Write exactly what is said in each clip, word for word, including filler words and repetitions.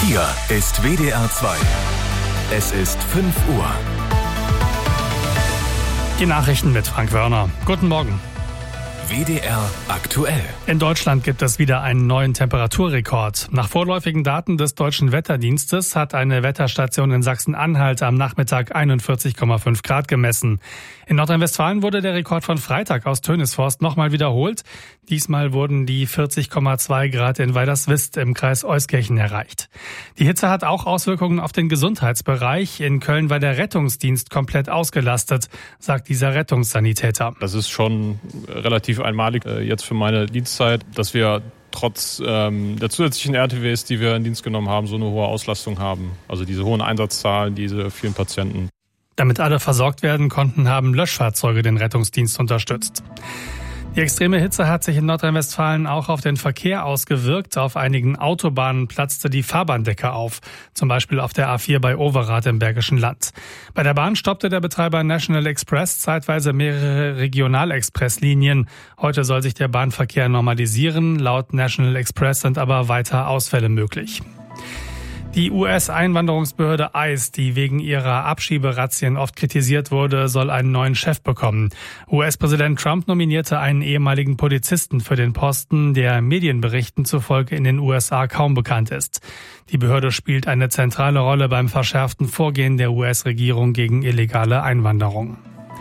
Hier ist W D R zwei. Es ist fünf Uhr. Die Nachrichten mit Frank Wörner. Guten Morgen. W D R aktuell. In Deutschland gibt es wieder einen neuen Temperaturrekord. Nach vorläufigen Daten des Deutschen Wetterdienstes hat eine Wetterstation in Sachsen-Anhalt am Nachmittag einundvierzig Komma fünf Grad gemessen. In Nordrhein-Westfalen wurde der Rekord von Freitag aus Tönisforst nochmal wiederholt. Diesmal wurden die vierzig Komma zwei Grad in Weiderswist im Kreis Euskirchen erreicht. Die Hitze hat auch Auswirkungen auf den Gesundheitsbereich. In Köln war der Rettungsdienst komplett ausgelastet, sagt dieser Rettungssanitäter. Das ist schon relativ einmalig äh, jetzt für meine Dienstzeit, dass wir trotz ähm, der zusätzlichen R T Ws, die wir in Dienst genommen haben, so eine hohe Auslastung haben. Also diese hohen Einsatzzahlen, diese vielen Patienten. Damit alle versorgt werden konnten, haben Löschfahrzeuge den Rettungsdienst unterstützt. Die extreme Hitze hat sich in Nordrhein-Westfalen auch auf den Verkehr ausgewirkt. Auf einigen Autobahnen platzte die Fahrbahndecke auf, zum Beispiel auf der A vier bei Overath im Bergischen Land. Bei der Bahn stoppte der Betreiber National Express zeitweise mehrere Regionalexpresslinien. Heute soll sich der Bahnverkehr normalisieren. Laut National Express sind aber weiter Ausfälle möglich. Die U S-Einwanderungsbehörde ICE, die wegen ihrer Abschieberazzien oft kritisiert wurde, soll einen neuen Chef bekommen. U S-Präsident Trump nominierte einen ehemaligen Polizisten für den Posten, der Medienberichten zufolge in den U S A kaum bekannt ist. Die Behörde spielt eine zentrale Rolle beim verschärften Vorgehen der U S-Regierung gegen illegale Einwanderung.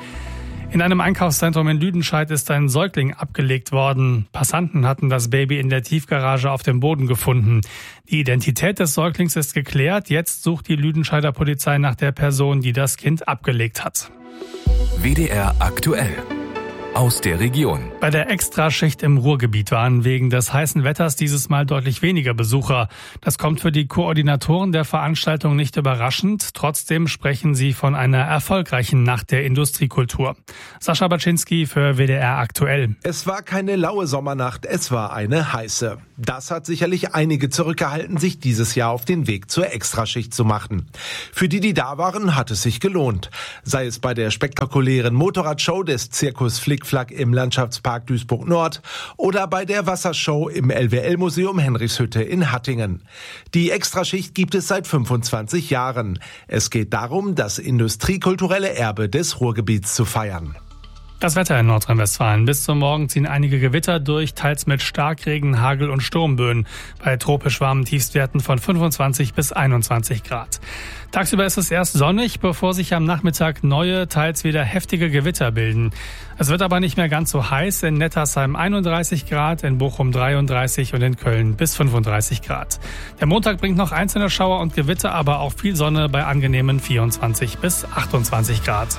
In einem Einkaufszentrum in Lüdenscheid ist ein Säugling abgelegt worden. Passanten hatten das Baby in der Tiefgarage auf dem Boden gefunden. Die Identität des Säuglings ist geklärt. Jetzt sucht die Lüdenscheider Polizei nach der Person, die das Kind abgelegt hat. W D R aktuell. Aus der Region. Bei der Extraschicht im Ruhrgebiet waren wegen des heißen Wetters dieses Mal deutlich weniger Besucher. Das kommt für die Koordinatoren der Veranstaltung nicht überraschend. Trotzdem sprechen sie von einer erfolgreichen Nacht der Industriekultur. Sascha Baczynski für W D R aktuell. Es war keine laue Sommernacht, es war eine heiße. Das hat sicherlich einige zurückgehalten, sich dieses Jahr auf den Weg zur Extraschicht zu machen. Für die, die da waren, hat es sich gelohnt. Sei es bei der spektakulären Motorradshow des Zirkus Flickflack im Landschaftspark Duisburg-Nord oder bei der Wassershow im L W L-Museum Henrichshütte in Hattingen. Die Extraschicht gibt es seit fünfundzwanzig Jahren. Es geht darum, das industriekulturelle Erbe des Ruhrgebiets zu feiern. Das Wetter in Nordrhein-Westfalen. Bis zum Morgen ziehen einige Gewitter durch, teils mit Starkregen, Hagel und Sturmböen. Bei tropisch warmen Tiefstwerten von fünfundzwanzig bis einundzwanzig Grad. Tagsüber ist es erst sonnig, bevor sich am Nachmittag neue, teils wieder heftige Gewitter bilden. Es wird aber nicht mehr ganz so heiß. In Nettersheim einunddreißig Grad, in Bochum dreiunddreißig und in Köln bis fünfunddreißig Grad. Der Montag bringt noch einzelne Schauer und Gewitter, aber auch viel Sonne bei angenehmen vierundzwanzig bis achtundzwanzig Grad.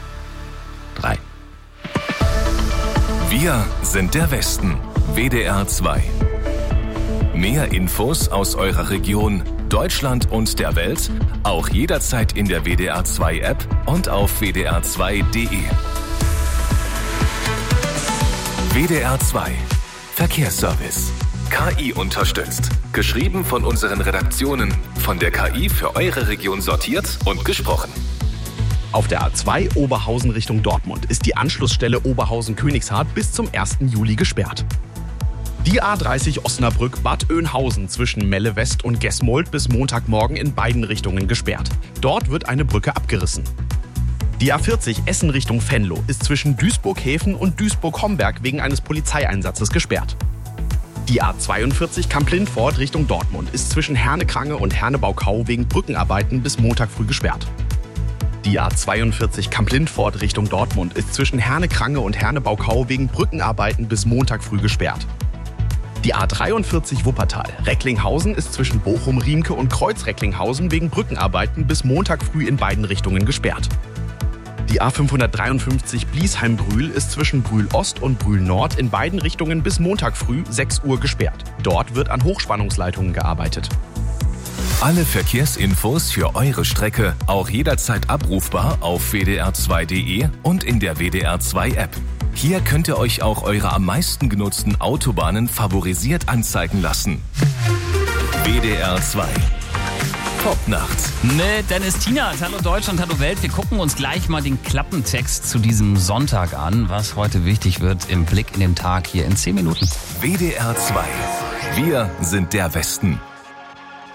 drei. Wir sind der Westen. W D R zwei. Mehr Infos aus eurer Region, Deutschland und der Welt, auch jederzeit in der W D R zwei App und auf w d r zwei punkt d e. W D R zwei. Verkehrsservice. K I unterstützt. Geschrieben von unseren Redaktionen. Von der K I für eure Region sortiert und gesprochen. Auf der A zwei Oberhausen Richtung Dortmund ist die Anschlussstelle Oberhausen-Königshardt bis zum ersten Juli gesperrt. Die A dreißig Osnabrück-Bad Oeynhausen zwischen Melle West und Gesmold bis Montagmorgen in beiden Richtungen gesperrt. Dort wird eine Brücke abgerissen. Die A vierzig Essen Richtung Venlo ist zwischen Duisburg-Häfen und Duisburg-Homberg wegen eines Polizeieinsatzes gesperrt. Die A zweiundvierzig Kamp-Lindfort Richtung Dortmund ist zwischen Herne-Krange und Herne-Baukau wegen Brückenarbeiten bis Montag früh gesperrt. Die A zweiundvierzig Kamp-Lindfort Richtung Dortmund ist zwischen Herne-Krange und Herne-Baukau wegen Brückenarbeiten bis Montag früh gesperrt. Die A dreiundvierzig Wuppertal Recklinghausen ist zwischen Bochum-Riemke und Kreuz-Recklinghausen wegen Brückenarbeiten bis Montag früh in beiden Richtungen gesperrt. Die A fünfhundertdreiundfünfzig Bliesheim-Brühl ist zwischen Brühl-Ost und Brühl-Nord in beiden Richtungen bis Montag früh sechs Uhr gesperrt. Dort wird an Hochspannungsleitungen gearbeitet. Alle Verkehrsinfos für eure Strecke auch jederzeit abrufbar auf w d r zwei punkt d e und in der W D R zwei App. Hier könnt ihr euch auch eure am meisten genutzten Autobahnen favorisiert anzeigen lassen. W D R zwei. Popnacht. Mit Dennis Tienert. Hallo Deutschland, hallo Welt. Wir gucken uns gleich mal den Klappentext zu diesem Sonntag an, was heute wichtig wird im Blick in den Tag hier in zehn Minuten. W D R zwei. Wir sind der Westen.